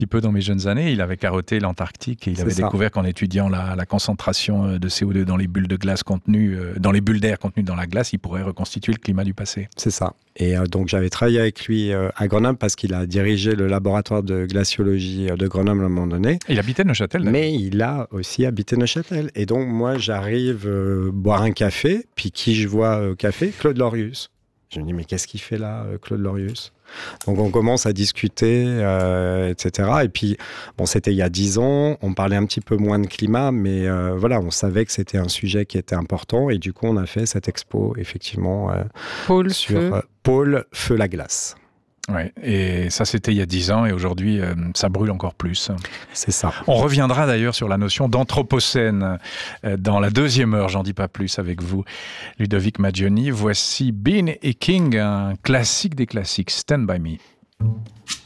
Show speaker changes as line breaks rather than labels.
petit peu dans mes jeunes années, il avait carotté l'Antarctique et il avait découvert qu'en étudiant la concentration de CO2 dans les bulles de glace contenues, dans les bulles d'air contenues dans la glace, il pourrait reconstituer le climat du passé.
C'est ça. Et donc j'avais travaillé avec lui à Grenoble parce qu'il a dirigé le laboratoire de glaciologie de Grenoble à un moment donné.
Il habitait Neuchâtel, d'ailleurs.
Mais il a aussi habité Neuchâtel. Et donc moi j'arrive boire un café, puis qui je vois au café? Claude Lorius. Je me dis mais qu'est-ce qu'il fait là, Claude Lorius? Donc on commence à discuter, etc. Et puis, bon, c'était il y a 10 ans, on parlait un petit peu moins de climat, mais voilà, on savait que c'était un sujet qui était important. Et du coup, on a fait cette expo, effectivement, sur Pôle Feu la glace.
Ouais, et ça c'était il y a 10 ans et aujourd'hui ça brûle encore plus.
C'est ça.
On reviendra d'ailleurs sur la notion d'anthropocène dans la deuxième heure, j'en dis pas plus avec vous, Ludovic Maggioni. Voici Bean et King, un classique des classiques, Stand By Me.